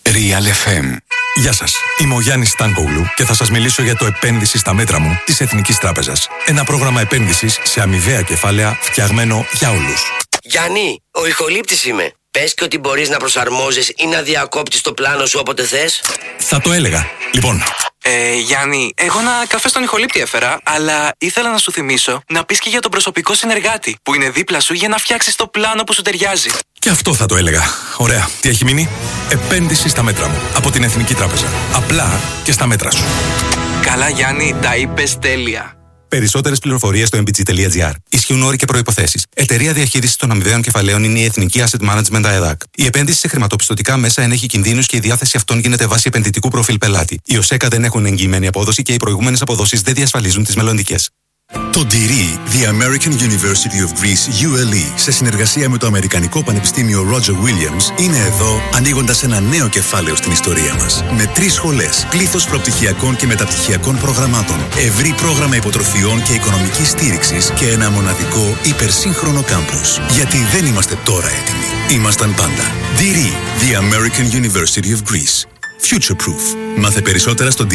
Real FM. Γεια σας, είμαι ο Γιάννης Στάνκογλου και θα σας μιλήσω για το επένδυση στα μέτρα μου της Εθνικής Τράπεζας. Ένα πρόγραμμα επένδυσης σε αμοιβαία κεφάλαια φτιαγμένο για όλους. Γιάννη, ο ηχολήπτης είμαι. Πες και ότι μπορείς να προσαρμόζεις ή να διακόπτεις το πλάνο σου όποτε θες. Θα το έλεγα. Λοιπόν. Γιάννη, εγώ ένα καφέ στον ηχολήπτη έφερα, αλλά ήθελα να σου θυμίσω να πεις και για τον προσωπικό συνεργάτη που είναι δίπλα σου για να φτιάξεις το πλάνο που σου ταιριάζει. Και αυτό θα το έλεγα. Ωραία. Τι έχει μείνει? Επένδυση στα μέτρα μου από την Εθνική Τράπεζα. Απλά και στα μέτρα σου. Καλά, Γιάννη, τα είπες τέλεια. Περισσότερες πληροφορίες στο mbg.gr. Ισχύουν όροι και προϋποθέσεις. Εταιρεία διαχείρισης των αμοιβαίων κεφαλαίων είναι η Εθνική Asset Management ΑΕΔΑΚ. Η επένδυση σε χρηματοπιστωτικά μέσα ενέχει κινδύνους και η διάθεση αυτών γίνεται βάσει επενδυτικού προφίλ πελάτη. Οι ΟΣΕΚΑ δεν έχουν εγγυημένη απόδοση και οι προηγούμενες αποδόσεις δεν διασφαλίζουν τις μελλοντικές. Το DIRI, The American University of Greece, ULE, σε συνεργασία με το Αμερικανικό Πανεπιστήμιο Roger Williams, είναι εδώ ανοίγοντας ένα νέο κεφάλαιο στην ιστορία μας. Με 3 σχολές, πλήθος προπτυχιακών και μεταπτυχιακών προγραμμάτων, ευρύ πρόγραμμα υποτροφιών και οικονομικής στήριξης και ένα μοναδικό υπερσύγχρονο κάμπους. Γιατί δεν είμαστε τώρα έτοιμοι. Ήμασταν πάντα. DIRI, The American University of Greece. Future Proof. Μάθε περισσότερα στο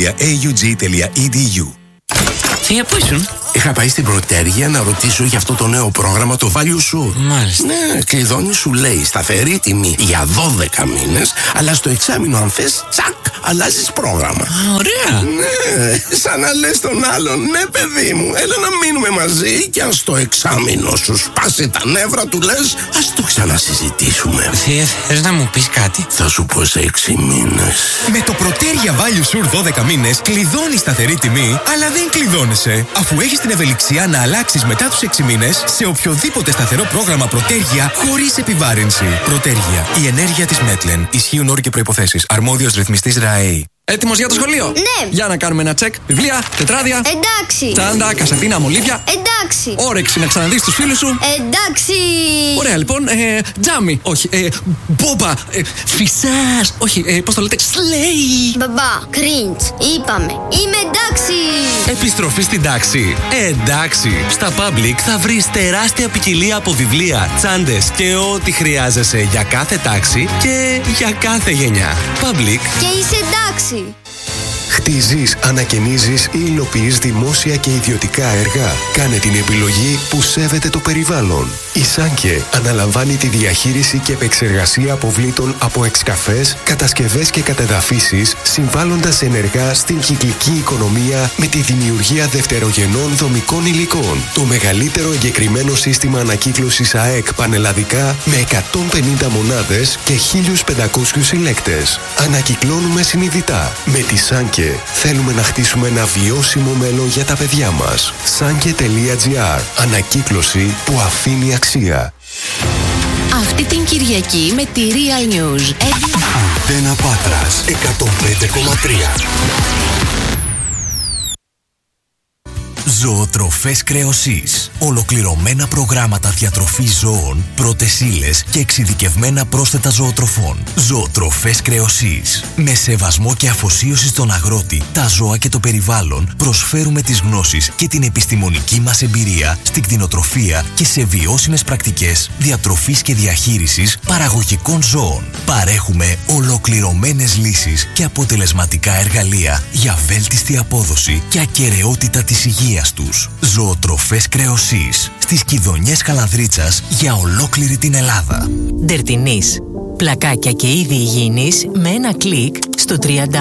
diri.aug.edu. Θεία, πού ήσουν? Είχα πάει στην Πρωτέργεια να ρωτήσω για αυτό το νέο πρόγραμμα, το Value Sure. Μάλιστα. Ναι, κλειδώνει, σου λέει σταθερή τιμή για 12 μήνες, αλλά στο εξάμηνο αν θες, τσακ, αλλάζεις πρόγραμμα. Ωραία. Ναι, σαν να λες τον άλλον, ναι παιδί μου, έλα να μείνουμε μαζί και αν στο εξάμηνο σου σπάσει τα νεύρα του λες, ας το ξανασυζητήσουμε. Θεία, θες να μου πεις κάτι? Θα σου πω σε 6 μήνες. Με το Πρωτέργεια Value Sure 12 μήνες κλειδώνεις σταθερή τιμή, αλλά δεν κλειδώνεσαι, αφού έχεις την ευελιξία να αλλάξεις μετά τους 6 μήνες σε οποιοδήποτε σταθερό πρόγραμμα Πρωτέργεια χωρίς επιβάρυνση. Πρωτέργεια. Η ενέργεια της Μέτλεν. Ισχύουν όροι και προϋποθέσεις. Αρμόδιος ρυθμιστής ΡΑΕΗ. Έτοιμος για το σχολείο? Ναι. Για να κάνουμε ένα τσεκ. Βιβλία, τετράδια. Εντάξει. Τσάντα, κασετίνα, μολύβια. Εντάξει. Όρεξη να ξαναδείς τους φίλους σου. Εντάξει. Ωραία, λοιπόν. Τζάμι. Όχι. Μπόμπα. Φυσάς. Όχι. Πώς το λέτε? Σλέι. Μπαμπά, cringe. Είπαμε. Είμαι εντάξει. Επιστροφή στην τάξη. Εντάξει. Στα Public θα βρεις τεράστια ποικιλία από βιβλία, τσάντες και ό,τι χρειάζεσαι για κάθε τάξη και για κάθε γενιά. Public. Και είσαι εντάξει. Χτίζεις, ανακαινίζεις ή υλοποιείς δημόσια και ιδιωτικά έργα. Κάνε την επιλογή που σέβεται το περιβάλλον. Η Σάνκε αναλαμβάνει τη διαχείριση και επεξεργασία αποβλήτων από εξκαφές, κατασκευές και κατεδαφίσεις, συμβάλλοντας ενεργά στην κυκλική οικονομία με τη δημιουργία δευτερογενών δομικών υλικών. Το μεγαλύτερο εγκεκριμένο σύστημα ανακύκλωσης ΑΕΚ πανελλαδικά με 150 μονάδες και 1.500 συλλέκτες. Ανακυκλώνουμε συνειδητά. Με τη Σάνκε θέλουμε να χτίσουμε ένα βιώσιμο μέλλον για τα παιδιά μας. Sanke.gr. Ανακύκλωση που αφήνει αξία. Αυτή την Κυριακή με τη Real News. Αντένα Πάτρας 105,3. Ζωοτροφές Κρεοσής. Ολοκληρωμένα προγράμματα διατροφής ζώων, πρώτες ύλες και εξειδικευμένα πρόσθετα ζωοτροφών. Ζωοτροφές Κρεοσής. Με σεβασμό και αφοσίωση στον αγρότη, τα ζώα και το περιβάλλον, προσφέρουμε τις γνώσεις και την επιστημονική μας εμπειρία στην κτηνοτροφία και σε βιώσιμες πρακτικές διατροφής και διαχείρισης παραγωγικών ζώων. Παρέχουμε ολοκληρωμένες λύσεις και αποτελεσματικά εργαλεία για βέλτιστη απόδοση και ακεραιότητα της υγείας τους. Ζωοτροφές Κρεοσής. Στις Κιδωνιές Καλανδρίτσας για ολόκληρη την Ελλάδα. Ντερτινής. Πλακάκια και είδη υγιεινής με ένα κλικ στο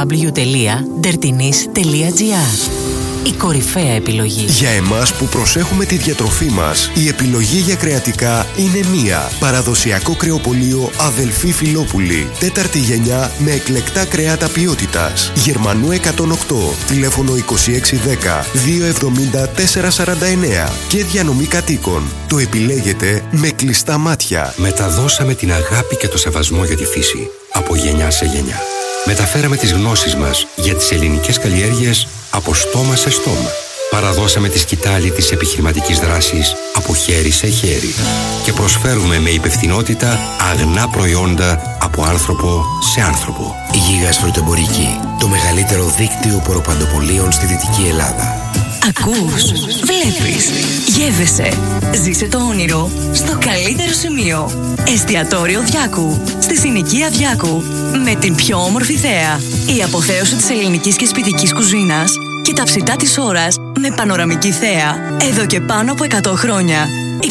www.ndertinis.gr. Η κορυφαία επιλογή. Για εμάς που προσέχουμε τη διατροφή μας, η επιλογή για κρεατικά είναι μία. Παραδοσιακό κρεοπωλείο Αδελφή Φιλόπουλη. 4η γενιά με εκλεκτά κρέατα ποιότητας. Γερμανού 108. Τηλέφωνο 2610 270 449. Και διανομή κατοίκων. Το επιλέγετε με κλειστά μάτια. Μεταδώσαμε την αγάπη και το σεβασμό για τη φύση. Από γενιά σε γενιά. Μεταφέραμε τις γνώσεις μας για τις ελληνικές καλλιέργειες από στόμα σε στόμα. Παραδώσαμε τη σκητάλη της επιχειρηματικής δράσης από χέρι σε χέρι. Και προσφέρουμε με υπευθυνότητα αγνά προϊόντα από άνθρωπο σε άνθρωπο. Η Γίγας Φρουτοεμπορική. Το μεγαλύτερο δίκτυο ποροπαντοπωλείων στη Δυτική Ελλάδα. Ακούς, βλέπεις, γεύεσαι. Ζήσε το όνειρο στο καλύτερο σημείο. Εστιατόριο Διάκου, στη συνοικία Διάκου. Με την πιο όμορφη θέα. Η αποθέωση της ελληνικής και σπιτικής κουζίνας και τα ψητά της ώρας με πανοραμική θέα. Εδώ και πάνω από 100 χρόνια. 2610 277 929.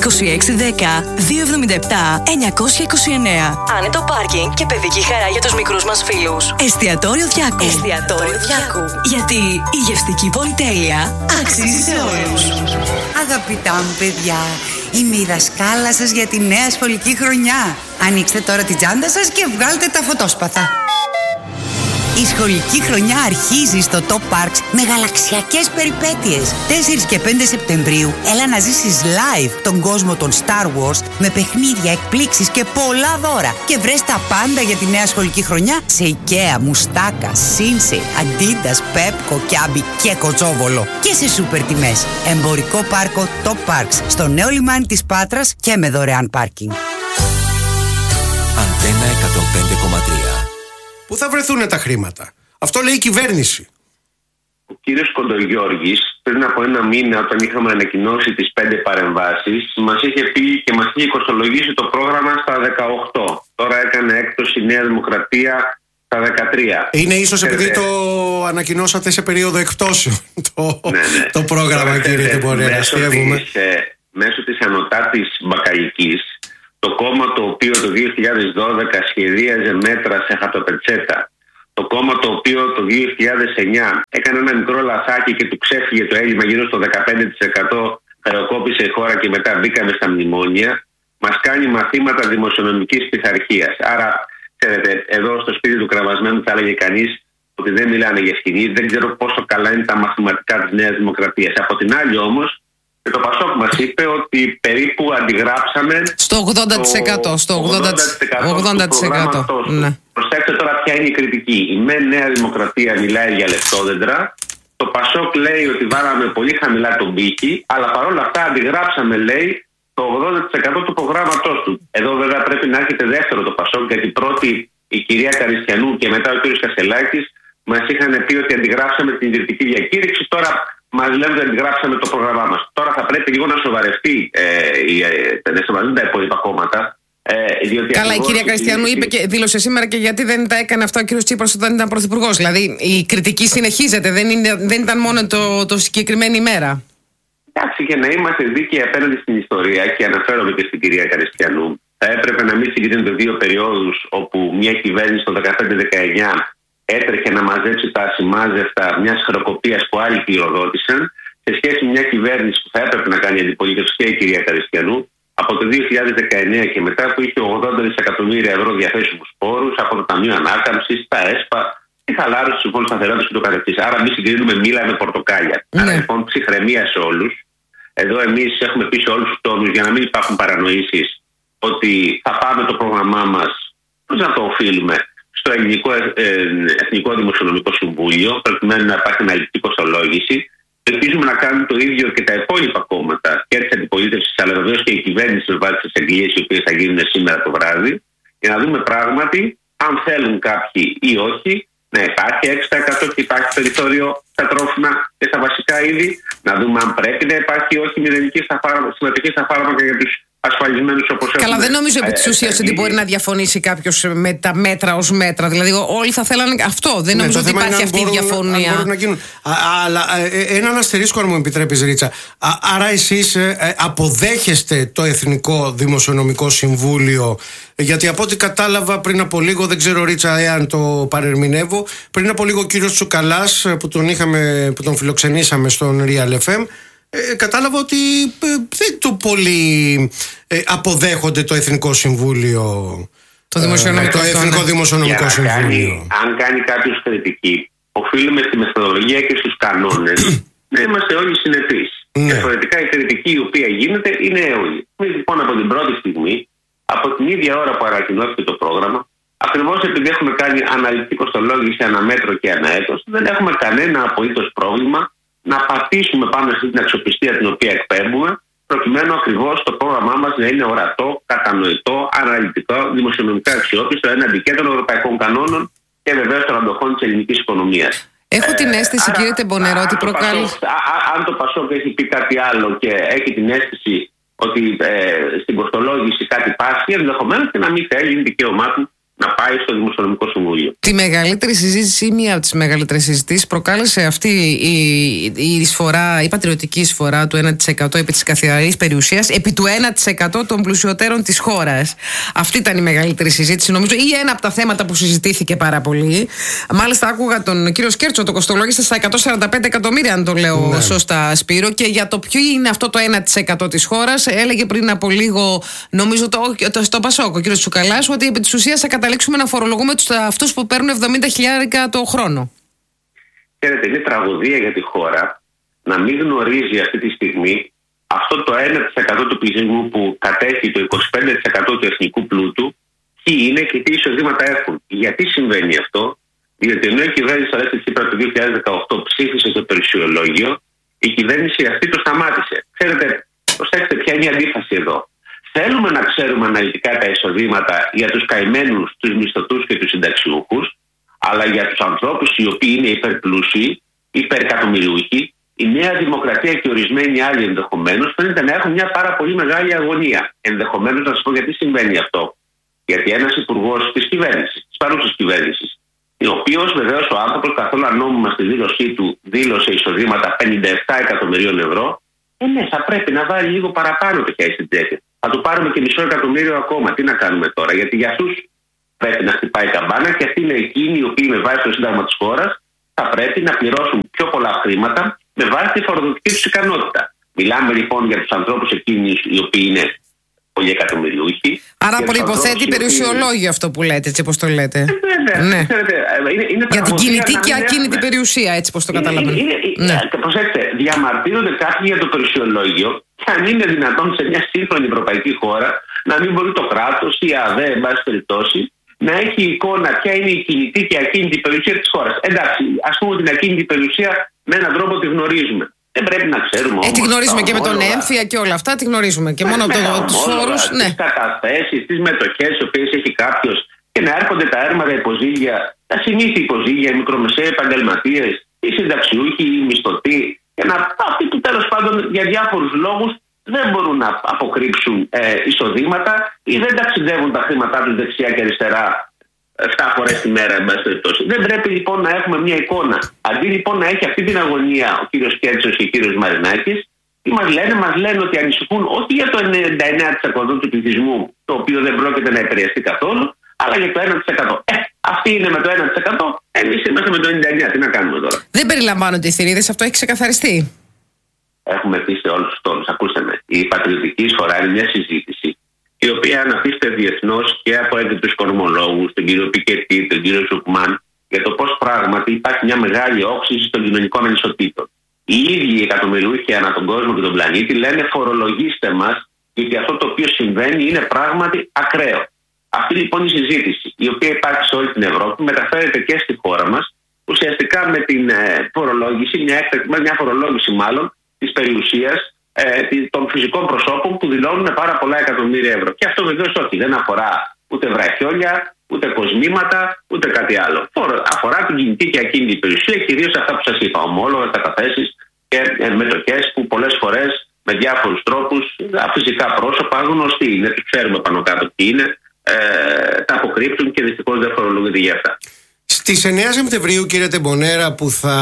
Άνετο πάρκινγκ και παιδική χαρά για τους μικρούς μας φίλους. Εστιατόριο Διάκου. Εστιατόριο Διάκου. Γιατί η γευστική πολυτέλεια αξίζει σε όλους. Αγαπητά μου παιδιά, είμαι η δασκάλα σας για τη νέα σχολική χρονιά. Ανοίξτε τώρα την τσάντα σας και βγάλτε τα φωτόσπαθα. Η σχολική χρονιά αρχίζει στο Top Parks με γαλαξιακές περιπέτειες. 4 και 5 Σεπτεμβρίου έλα να ζήσεις live τον κόσμο των Star Wars με παιχνίδια, εκπλήξεις και πολλά δώρα. Και βρες τα πάντα για τη νέα σχολική χρονιά σε IKEA, Μουστάκα, Sinsei, Adidas, Pepco, Kiabi και Κοτσόβολο. Και σε σούπερ τιμές. Εμπορικό πάρκο Top Parks στο νέο λιμάνι της Πάτρας και με δωρεάν πάρκινγκ. Αντένα 105,3. Πού θα βρεθούν τα χρήματα? Αυτό λέει η κυβέρνηση. Ο κύριος Κοντογιώργης πριν από ένα μήνα, όταν είχαμε ανακοινώσει τις 5 παρεμβάσεις, μας είχε πει και μας είχε κοστολογήσει το πρόγραμμα στα 18. Τώρα έκανε έκπτωση η Νέα Δημοκρατία στα 13. Είναι ίσως επειδή το ανακοινώσατε σε περίοδο εκπτώσεων το πρόγραμμα, κύριε Τεμπορέα. Μέσω της ανωτάτης μπακαλικής, το κόμμα το οποίο το 2012 σχεδίαζε μέτρα σε χαρτοπετσέτα, το κόμμα το οποίο το 2009 έκανε ένα μικρό λαθάκι και του ξέφυγε το έλλειμμα γύρω στο 15%, χρεοκόπησε η χώρα και μετά μπήκαμε στα μνημόνια, μας κάνει μαθήματα δημοσιονομικής πειθαρχίας. Άρα, ξέρετε, εδώ στο σπίτι του Κραβασμένου θα έλεγε κανείς ότι δεν μιλάνε για σκηνή, δεν ξέρω πόσο καλά είναι τα μαθηματικά της Νέας Δημοκρατίας. Από την άλλη όμως, και το Πασόκ μας είπε ότι περίπου αντιγράψαμε στο 80%. Στο 80%. Ναι. Προσέξτε τώρα ποια είναι η κριτική. Η Νέα Δημοκρατία μιλάει για λεπτόδεντρα. Το Πασόκ λέει ότι βάλαμε πολύ χαμηλά τον πύχη, αλλά παρόλα αυτά αντιγράψαμε, λέει, το 80% του προγράμματός του. Εδώ βέβαια πρέπει να έρχεται δεύτερο το Πασόκ, γιατί πρώτη η κυρία Καριστιανού και μετά ο κύριος Κασελάκης μας είχαν πει ότι αντιγράψαμε την ιδρυτική διακήρυξη. Τώρα μας λένε ότι αντιγράψαμε το πρόγραμμά μας. Τώρα θα πρέπει λίγο να σοβαρευτεί τα υπόλοιπα κόμματα. Καλά, η κυρία Καριστιανού είπε και δήλωσε σήμερα και γιατί δεν τα έκανε αυτά ο κύριος Τσίπρας όταν ήταν πρωθυπουργός. Δηλαδή η κριτική συνεχίζεται, δεν ήταν μόνο το συγκεκριμένη ημέρα. Εντάξει, και να είμαστε δίκαιοι απέναντι στην ιστορία, και αναφέρομαι και στην κυρία Καριστιανού, θα έπρεπε να μην συγκρίνονται δύο περιόδους όπου μια κυβέρνηση το 2015-19 έτρεχε να μαζέψει τα ασημάζευτα μιας χρεοκοπίας που άλλοι κληροδότησαν, σε σχέση με μια κυβέρνηση που θα έπρεπε να κάνει αντιπολίτευση και η κυρία Καριστιανού από το 2019 και μετά, που είχε 80 δισεκατομμύρια ευρώ διαθέσιμους πόρους από το Ταμείο Ανάκαμψης, τα ΕΣΠΑ, τη χαλάρωση του Συμφώνου Σταθερότητας και το καθεξής. Άρα, μην συγκρίνουμε μήλα με πορτοκάλια. Άρα, λοιπόν, ψυχραιμία σε όλους. Εδώ εμείς έχουμε πει σε όλους τους τόνους, για να μην υπάρχουν παρανοήσεις, ότι θα πάμε το πρόγραμμά μας, πώς να το οφείλουμε, στο Εθνικό Δημοσιονομικό Συμβούλιο, προκειμένου να υπάρχει αναλυτική κοστολόγηση. Ελπίζουμε να κάνουν το ίδιο και τα υπόλοιπα κόμματα και τη αντιπολίτευση, αλλά βεβαίως και η κυβέρνηση με βάση τις εγγυήσεις οι οποίες θα γίνουν σήμερα το βράδυ, για να δούμε πράγματι αν θέλουν κάποιοι ή όχι να υπάρχει 6% και υπάρχει περιθώριο στα τρόφιμα και στα βασικά είδη, να δούμε αν πρέπει να υπάρχει ή όχι μηδενική συμμετοχή στα φάρμακα για τους ασφαλισμένους όπως έχουμε. Καλά, δεν νομίζω επί της ουσίας ότι μπορεί να διαφωνήσει κάποιος με τα μέτρα ως μέτρα. Δηλαδή, όλοι θα θέλανε αυτό. Δεν νομίζω ότι υπάρχει αυτή η διαφωνία. Αλλά έναν αστερίσκο, αν μου επιτρέπεις, Ρίτσα. Άρα, εσείς αποδέχεστε το Εθνικό Δημοσιονομικό Συμβούλιο, γιατί από ό,τι κατάλαβα πριν από λίγο, δεν ξέρω, Ρίτσα, εάν το παρερμηνεύω, πριν από λίγο ο κύριος Τσουκαλάς, που τον φιλοξενήσαμε στον Real FM, κατάλαβα ότι δεν το πολύ αποδέχονται το Εθνικό Συμβούλιο, το Εθνικό Δημοσιονομικό Συμβούλιο. Αν κάνει κάποιος κριτική, οφείλουμε στη μεθοδολογία και στους κανόνες να είμαστε όλοι συνεπείς. Διαφορετικά η κριτική η οποία γίνεται είναι έολη. Εμείς λοιπόν από την πρώτη στιγμή, από την ίδια ώρα που ανακοινώθηκε το πρόγραμμα, ακριβώς επειδή έχουμε κάνει αναλυτική κοστολόγηση ανά μέτρο και ανά έτος, δεν έχουμε κανένα απολύτως πρόβλημα να πατήσουμε πάνω στην αξιοπιστία την οποία εκπέμπουμε, προκειμένου ακριβώς το πρόγραμμά μας να είναι ορατό, κατανοητό, αναλυτικό, δημοσιονομικά αξιόπιστο, έναντι και των ευρωπαϊκών κανόνων και βεβαίως των αντοχών της ελληνικής οικονομίας. Έχω την αίσθηση, κύριε Τεμπονέρα, ότι προκάλει. Αν το Πασόκ έχει πει κάτι άλλο και έχει την αίσθηση ότι στην κοστολόγηση κάτι πάσχει, ενδεχομένως και να μην θέλει, είναι δικαίωμά του να πάει στο Δημοσιονομικό Συμβούλιο. Τη μεγαλύτερη συζήτηση ή μία από τις μεγαλύτερες συζητήσεις προκάλεσε αυτή η εισφορά, η πατριωτική εισφορά του 1% επί της καθαρής περιουσίας, επί του 1% των πλουσιωτέρων της χώρας. Αυτή ήταν η μεγαλύτερη συζήτηση, νομίζω, ή ένα από τα θέματα που συζητήθηκε πάρα πολύ. Μάλιστα, άκουγα τον κύριο Σκέρτσο, το κοστολόγησε στα 145 εκατομμύρια, αν το λέω σωστά, Σπύρο, και για το ποιο είναι αυτό το 1% της χώρας, έλεγε πριν από λίγο, νομίζω, στο Πασόκ, ο κύριος Τσουκαλάς, ότι επί της ουσίας θα καταλήξουμε να φορολογούμε αυτούς που παίρνουν 70.000 το χρόνο. Ξέρετε, είναι τραγωδία για τη χώρα να μην γνωρίζει αυτή τη στιγμή αυτό το 1% του πληθυσμού που κατέχει το 25% του εθνικού πλούτου, ποιοι είναι και τι εισοδήματα έχουν. Γιατί συμβαίνει αυτό? Διότι ενώ η κυβέρνηση του Αλέξη Τσίπρα το 2018 ψήφισε το περιουσιολόγιο, η κυβέρνηση αυτή το σταμάτησε. Ξέρετε, προσέξτε ποια είναι η αντίφαση εδώ. Θέλουμε να ξέρουμε αναλυτικά τα εισοδήματα για τους καημένους, τους μισθωτούς και τους συνταξιούχους, αλλά για τους ανθρώπους οι οποίοι είναι υπερπλούσιοι, υπερεκατομμυριούχοι, η Νέα Δημοκρατία και ορισμένοι άλλοι ενδεχομένως φαίνεται να έχουν μια πάρα πολύ μεγάλη αγωνία. Ενδεχομένως να σας πω γιατί συμβαίνει αυτό. Γιατί ένας υπουργός της κυβέρνησης, της παρούσας κυβέρνησης, ο οποίος βεβαίως ο άνθρωπος καθόλου ανώμημα στη δήλωσή του δήλωσε εισοδήματα 57 εκατομμυρίων ευρώ, ναι, θα πρέπει να βάλει λίγο παραπάνω το χέρι στην τσέπη. Θα του πάρουμε και μισό εκατομμύριο ακόμα. Τι να κάνουμε τώρα? Γιατί για αυτούς πρέπει να χτυπάει καμπάνα και αυτοί είναι εκείνοι οι οποίοι με βάση το Σύνταγμα της χώρας θα πρέπει να πληρώσουν πιο πολλά χρήματα με βάση τη φοροδοτική τους ικανότητα. Μιλάμε λοιπόν για τους ανθρώπους εκείνους οι οποίοι είναι πολυεκατομμυριούχοι. Άρα προϋποθέτει περιουσιολόγιο αυτό που λέτε, έτσι όπως το λέτε. Ναι. Για την κινητή και ακίνητη περιουσία, έτσι όπως το καταλαβαίνω. Προσέξτε, διαμαρτύρονται κάποιοι για το περιουσιολόγιο και αν είναι δυνατόν σε μια σύγχρονη ευρωπαϊκή χώρα να μην μπορεί το κράτος ή η ΑΔΕ, εν πάση περιπτώσει, να έχει εικόνα ποια είναι η κινητή και ακίνητη περιουσία της χώρας. Εντάξει, ας πούμε την ακίνητη περιουσία με έναν τρόπο τη γνωρίζουμε. Δεν πρέπει να ξέρουμε όμως. Τη γνωρίζουμε και με τον έμφυα και όλα αυτά, τη γνωρίζουμε. Και μόνο από τους φόρους. Τις καταθέσεις, τις μετοχές, οι οποίες έχει κάποιος, και να έρχονται τα έρματα υποζύγια, τα συνήθεια υποζύγια, οι μικρομεσαίοι επαγγελματίες, οι συνταξιούχοι, οι μισθωτοί, και αυτοί που τέλος πάντων για διάφορους λόγους δεν μπορούν να αποκρύψουν εισοδήματα ή δεν ταξιδεύουν τα χρήματά τους δεξιά και αριστερά 7 φορές τη μέρα, εν πάση περιπτώσει. Δεν πρέπει λοιπόν να έχουμε μια εικόνα. Αντί λοιπόν να έχει αυτή την αγωνία ο κύριος Κέρτσος και ο κύριος Μαρινάκης, τι μας λένε ότι ανησυχούν όχι για το 99% του πληθυσμού, το οποίο δεν πρόκειται να επηρεαστεί καθόλου, αλλά για το 1%. Αυτοί είναι με το 1%, εμείς είμαστε με το 99%. Τι να κάνουμε τώρα? Δεν περιλαμβάνονται οι θηρίδες, αυτό έχει ξεκαθαριστεί. Έχουμε πει σε όλους τους τόνους. Ακούστε με. Η πατριωτική εισφορά είναι μια συζήτηση η οποία αναπτύσσεται διεθνώς και από έντυπους οικονομολόγους, τον κύριο Πικετή, τον κύριο Ζουκμάν, για το πώς πράγματι υπάρχει μια μεγάλη όξυση των κοινωνικών ανισοτήτων. Οι ίδιοι οι εκατομμυριούχοι ανά τον κόσμο και τον πλανήτη λένε φορολογήστε μας, γιατί αυτό το οποίο συμβαίνει είναι πράγματι ακραίο. Αυτή λοιπόν η συζήτηση, η οποία υπάρχει σε όλη την Ευρώπη, μεταφέρεται και στη χώρα μας, ουσιαστικά με την φορολόγηση, μια φορολόγηση μάλλον της περιουσίας των φυσικών προσώπων που δηλώνουν πάρα πολλά εκατομμύρια ευρώ. Και αυτό βεβαίως όχι, δεν αφορά ούτε βραχιόλια, ούτε κοσμήματα, ούτε κάτι άλλο. Αφορά την κινητή και ακίνητη περιουσία, κυρίως αυτά που σας είπα, ομόλογα, καταθέσεις και μετοχές που πολλές φορές με διάφορους τρόπους, φυσικά πρόσωπα γνωστοί είναι, ξέρουμε πάνω κάτω τι είναι, τα αποκρύπτουν και δυστυχώς δεν φορολογούνται για αυτά. Στις 9 Σεπτεμβρίου, κύριε Τεμπονέρα,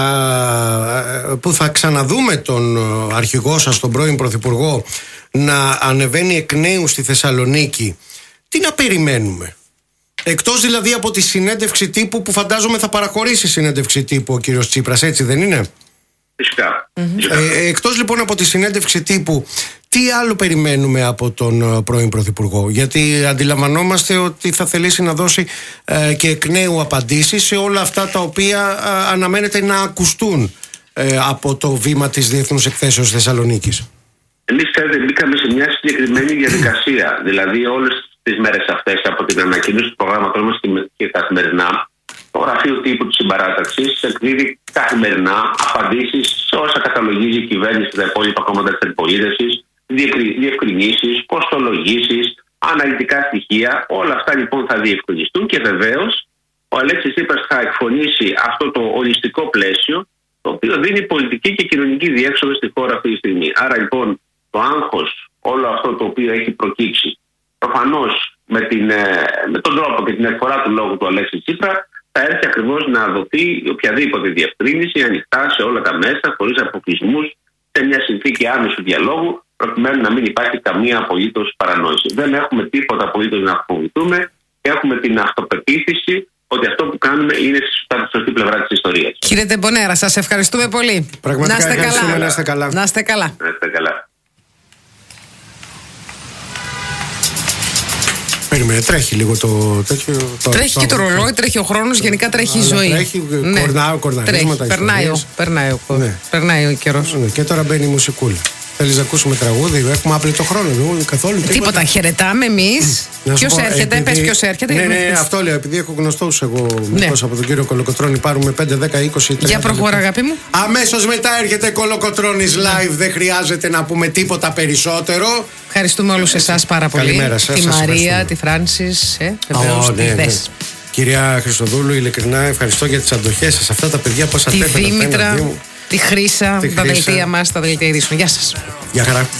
που θα ξαναδούμε τον αρχηγό σας, τον πρώην Πρωθυπουργό, να ανεβαίνει εκ νέου στη Θεσσαλονίκη, τι να περιμένουμε? Εκτός δηλαδή από τη συνέντευξη τύπου που φαντάζομαι θα παραχωρήσει συνέντευξη τύπου ο κύριος Τσίπρας, έτσι δεν είναι? Φυσικά. Εκτός λοιπόν από τη συνέντευξη τύπου, τι άλλο περιμένουμε από τον πρώην Πρωθυπουργό? Γιατί αντιλαμβανόμαστε ότι θα θελήσει να δώσει και εκ νέου απαντήσεις σε όλα αυτά τα οποία αναμένεται να ακουστούν από το βήμα της Διεθνούς Εκθέσεως Θεσσαλονίκης. Εμείς μπήκαμε σε μια συγκεκριμένη διαδικασία. Δηλαδή όλες τις μέρες αυτές από την ανακοίνωση του προγράμματος μας και καθημερινά, το γραφείο τύπου της συμπαράταξης εκδίδει καθημερινά απαντήσεις σε όσα καταλογίζει η κυβέρνηση και τα υπόλοιπα κόμματα της αντιπολίτευσης, διευκρινήσεις, κοστολογήσεις, αναλυτικά στοιχεία. Όλα αυτά λοιπόν θα διευκρινιστούν και βεβαίως ο Αλέξης Τσίπρας θα εκφωνήσει αυτό το ολιστικό πλαίσιο, το οποίο δίνει πολιτική και κοινωνική διέξοδο στη χώρα αυτή τη στιγμή. Άρα λοιπόν το άγχος, όλο αυτό το οποίο έχει προκύψει, προφανώς με τον τρόπο και την εκφορά του λόγου του Αλέξη Τσίπρα, θα έρθει ακριβώς να δοθεί οποιαδήποτε διευκρίνηση ανοιχτά σε όλα τα μέσα, χωρίς αποκλεισμούς, σε μια συνθήκη άμεσου διαλόγου, προκειμένου να μην υπάρχει καμία απολύτως παρανόηση. Δεν έχουμε τίποτα απολύτως να φοβηθούμε και έχουμε την αυτοπεποίθηση ότι αυτό που κάνουμε είναι στη σωστή πλευρά της ιστορίας. Κύριε Τεμπονέρα, σας ευχαριστούμε πολύ. Πραγματικά να είστε καλά. Να είστε καλά. Να είστε καλά. Να είστε καλά. Περίμενε, τρέχει λίγο το τέτοιο. Τρέχει και το ρολόι, τρέχει ο χρόνος, γενικά τρέχει η ζωή. Τρέχει, κορναρίσματα. Περνάει ο καιρός. Και τώρα μπαίνει η μουσικούλα. Θέλεις να ακούσουμε τραγούδι, έχουμε άπλετο χρόνο, καθόλου. Τίποτα, χαιρετάμε εμείς. Ποιος έρχεται, πες ποιος έρχεται. Ναι, αυτό λέω, επειδή έχω γνωστούς εγώ μήπως από τον κύριο Κολοκοτρώνη, πάρουμε 5, 10, 20. Για προχώρα, αγάπη μου. Αμέσως μετά έρχεται Κολοκοτρώνης live, δεν χρειάζεται να πούμε τίποτα περισσότερο. Ευχαριστούμε όλους εσάς πάρα πολύ. Καλημέρα σας. Τη Μαρία, τη Φράνσις, βεβαίως τη Δες. Κυρία Χριστοδούλου, ειλικρινά ευχαριστώ για τις αντοχές σας. Αυτά τα παιδιά πώς Τη Δήμητρα, τη Χρύσα, τα δελτία μας, τα δελτία ειδήσεων. Γεια σας. Γεια χαρά.